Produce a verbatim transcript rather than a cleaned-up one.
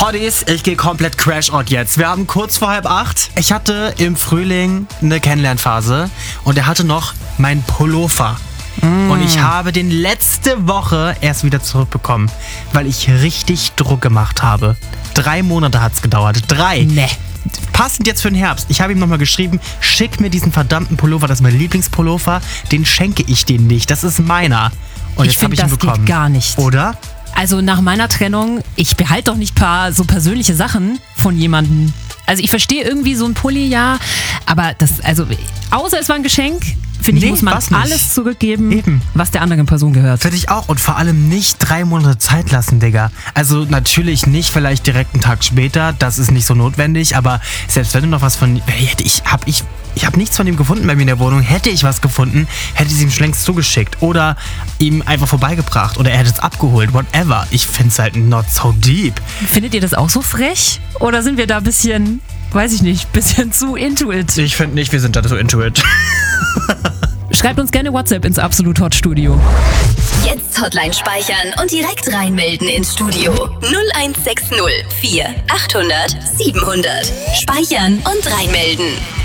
Hotties, ich gehe komplett Crash-Out jetzt. Wir haben kurz vor halb acht. Ich hatte im Frühling eine Kennenlernphase und er hatte noch meinen Pullover. Mm. Und ich habe den letzte Woche erst wieder zurückbekommen, weil ich richtig Druck gemacht habe. Drei Monate hat's gedauert. Drei. Nee. Passend jetzt für den Herbst. Ich habe ihm nochmal geschrieben, schick mir diesen verdammten Pullover, das ist mein Lieblingspullover. Den schenke ich dir nicht, das ist meiner. Und ich jetzt habe ich ihn das bekommen. Geht gar nicht. Oder? Also nach meiner Trennung, ich behalte doch nicht paar so persönliche Sachen von jemandem. Also ich verstehe irgendwie so ein Pulli, ja, aber das, also außer es war ein Geschenk, finde ich, Nee, muss man was nicht. alles zurückgeben, Eben. was der anderen Person gehört. Finde ich auch. Und vor allem nicht drei Monate Zeit lassen, Digga. Also natürlich nicht vielleicht direkt einen Tag später, das ist nicht so notwendig, aber selbst wenn du noch was von... Hätte ich, hab ich... Ich habe nichts von ihm gefunden bei mir in der Wohnung. Hätte ich was gefunden, hätte ich es ihm schon längst zugeschickt. Oder ihm einfach vorbeigebracht. Oder er hätte es abgeholt. Whatever. Ich finde es halt not so deep. Findet ihr das auch so frech? Oder sind wir da ein bisschen, weiß ich nicht, bisschen zu into it? Ich finde nicht, wir sind da so into it. Schreibt uns gerne WhatsApp ins Absolut Hot Studio. Jetzt Hotline speichern und direkt reinmelden ins Studio. null eins sechs null vier achthundert siebenhundert. Speichern und reinmelden.